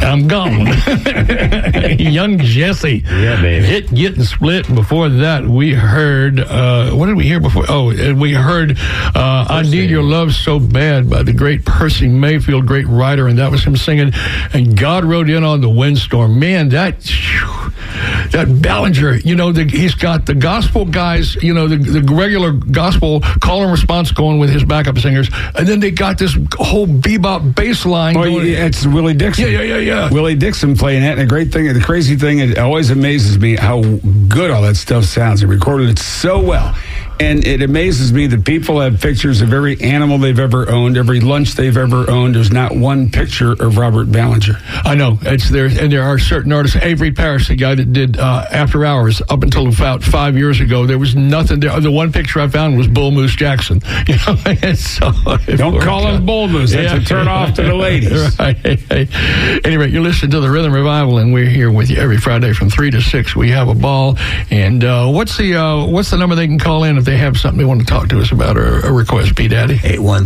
I'm gone. Young Jesse. Yeah, baby. Hit, Get, and Split. Before that, we heard, what did we hear before? Oh, we heard I Need Your Love So Bad by the great Percy Mayfield, great writer, and that was him singing. And God Rode In on the Windstorm. Man, that Ballinger, he's got the gospel guys, the regular gospel call and response going with his backup singers, and then they got this whole bebop bass line going. It's Willie Dixon. Yeah. Willie Dixon playing that, and the crazy thing, it always amazes me how good all that stuff sounds. They recorded it so well. And it amazes me that people have pictures of every animal they've ever owned, every lunch they've ever owned. There's not one picture of Robert Ballinger. I know. It's there, and there are certain artists. Avery Parrish, the guy that did After Hours, up until about 5 years ago, there was nothing there. The one picture I found was Bull Moose Jackson. Don't call him Bull Moose. That's a turn off to the ladies. Right. Anyway, you're listening to the Rhythm Revival, and we're here with you every Friday from 3 to 6. We have a ball. And what's the number they can call in if they have something they want to talk to us about or a request, P. Daddy?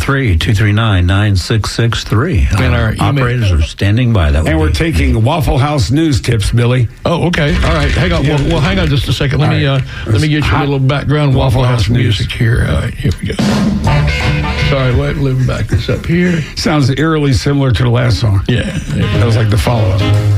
813-239-9663. And our operators are standing by. And we're taking Waffle House news tips, Billy. Oh, okay. All right. Hang on. Well, hang on just a second. Let me get you a little background Waffle House music here. All right, here we go. Sorry, let me back this up here. Sounds eerily similar to the last song. Yeah. That was like the follow-up.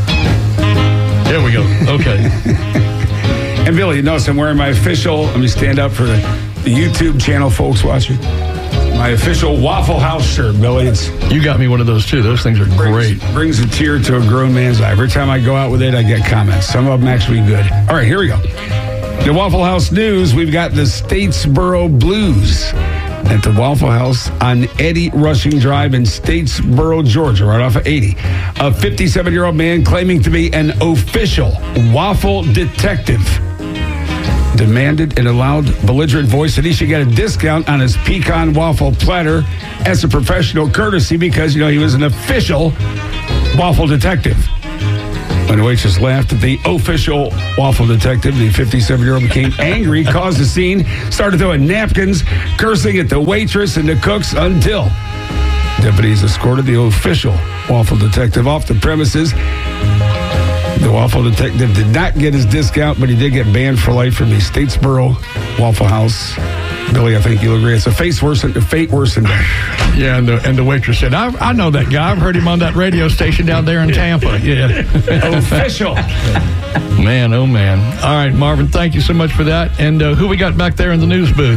There we go. Okay. And Billy, you notice I'm wearing my official, let me stand up for the YouTube channel folks watching, my official Waffle House shirt, Billy. You got me one of those too. Those things are great. Brings a tear to a grown man's eye. Every time I go out with it, I get comments. Some of them actually good. All right, here we go. The Waffle House news, we've got the Statesboro Blues at the Waffle House on Eddie Rushing Drive in Statesboro, Georgia, right off of 80. A 57-year-old man claiming to be an official waffle detective demanded in a loud, belligerent voice that he should get a discount on his pecan waffle platter as a professional courtesy because, he was an official waffle detective. When the waitress laughed at the official waffle detective, the 57-year-old became angry, caused a scene, started throwing napkins, cursing at the waitress and the cooks until deputies escorted the official waffle detective off the premises. The waffle detective did not get his discount, but he did get banned for life from the Statesboro Waffle House. Billy, I think you'll agree. It's fate worse than death. Yeah, and the waitress said, I know that guy. I've heard him on that radio station down there in Tampa. Yeah. Official. Man, oh man. All right, Marvin, thank you so much for that. And who we got back there in the news booth?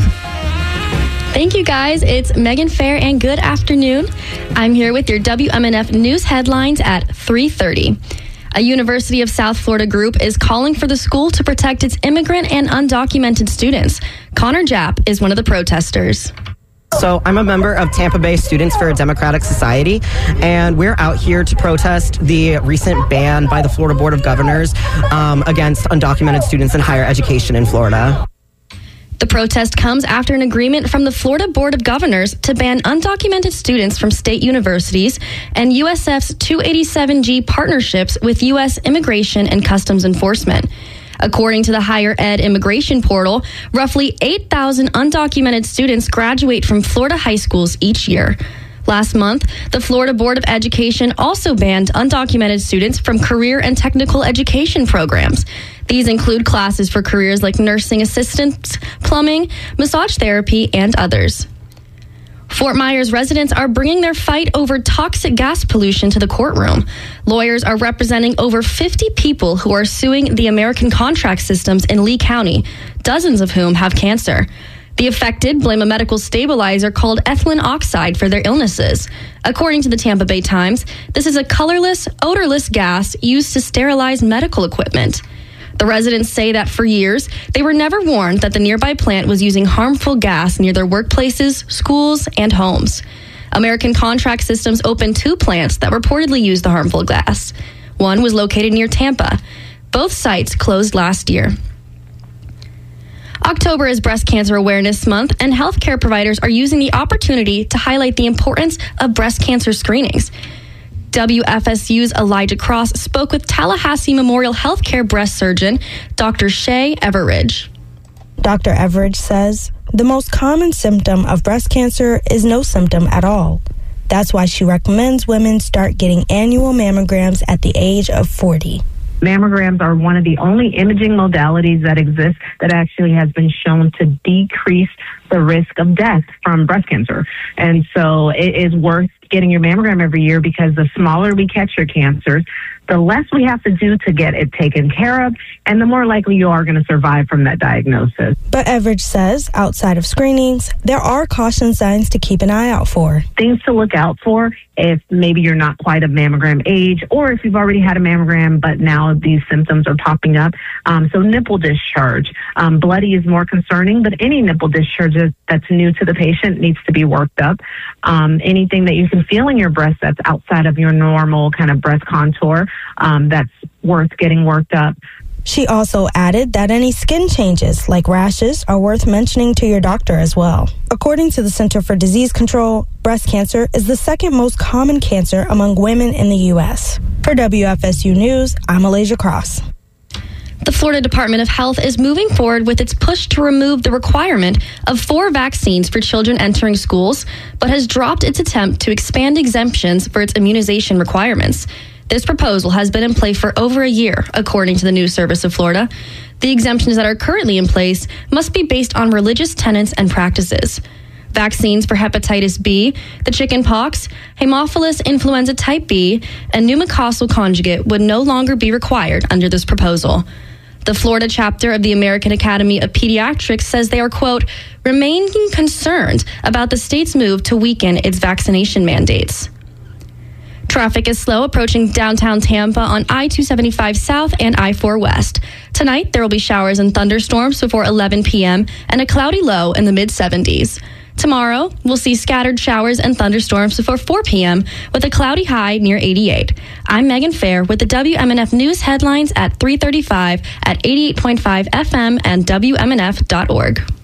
Thank you, guys. It's Megan Fair, and good afternoon. I'm here with your WMNF news headlines at 3:30. A University of South Florida group is calling for the school to protect its immigrant and undocumented students. Connor Japp is one of the protesters. So I'm a member of Tampa Bay Students for a Democratic Society, and we're out here to protest the recent ban by the Florida Board of Governors against undocumented students in higher education in Florida. The protest comes after an agreement from the Florida Board of Governors to ban undocumented students from state universities and USF's 287G partnerships with U.S. Immigration and Customs Enforcement. According to the Higher Ed Immigration Portal, roughly 8,000 undocumented students graduate from Florida high schools each year. Last month, the Florida Board of Education also banned undocumented students from career and technical education programs. These include classes for careers like nursing assistants, plumbing, massage therapy, and others. Fort Myers residents are bringing their fight over toxic gas pollution to the courtroom. Lawyers are representing over 50 people who are suing the American contract systems in Lee County, dozens of whom have cancer. The affected blame a medical stabilizer called ethylene oxide for their illnesses. According to the Tampa Bay Times, this is a colorless, odorless gas used to sterilize medical equipment. The residents say that for years, they were never warned that the nearby plant was using harmful gas near their workplaces, schools, and homes. American Contract Systems opened 2 plants that reportedly used the harmful gas. One was located near Tampa. Both sites closed last year. October is Breast Cancer Awareness Month, and healthcare providers are using the opportunity to highlight the importance of breast cancer screenings. WFSU's Elijah Cross spoke with Tallahassee Memorial Healthcare breast surgeon, Dr. Shay Everidge. Dr. Everidge says the most common symptom of breast cancer is no symptom at all. That's why she recommends women start getting annual mammograms at the age of 40. Mammograms are one of the only imaging modalities that exist that actually has been shown to decrease the risk of death from breast cancer. And so it is worth getting your mammogram every year, because the smaller we catch your cancers, the less we have to do to get it taken care of, and the more likely you are going to survive from that diagnosis. But Everidge says, outside of screenings, there are caution signs to keep an eye out for. Things to look out for if maybe you're not quite of mammogram age, or if you've already had a mammogram but now these symptoms are popping up. So nipple discharge. Bloody is more concerning, but any nipple discharge that's new to the patient needs to be worked up. Anything that you can feel in your breast that's outside of your normal kind of breast contour, that's worth getting worked up. She also added that any skin changes, like rashes, are worth mentioning to your doctor as well. According to the Center for Disease Control, breast cancer is the second most common cancer among women in the U.S. For WFSU News, I'm Malaysia Cross. The Florida Department of Health is moving forward with its push to remove the requirement of 4 vaccines for children entering schools, but has dropped its attempt to expand exemptions for its immunization requirements. This proposal has been in play for over a year, according to the News Service of Florida. The exemptions that are currently in place must be based on religious tenets and practices. Vaccines for hepatitis B, the chickenpox, Haemophilus influenza type B, and pneumococcal conjugate would no longer be required under this proposal. The Florida chapter of the American Academy of Pediatrics says they are, quote, remaining concerned about the state's move to weaken its vaccination mandates. Traffic is slow approaching downtown Tampa on I-275 South and I-4 West. Tonight, there will be showers and thunderstorms before 11 p.m. and a cloudy low in the mid-70s. Tomorrow, we'll see scattered showers and thunderstorms before 4 p.m. with a cloudy high near 88. I'm Megan Fair with the WMNF News headlines at 3:35 at 88.5 FM and WMNF.org.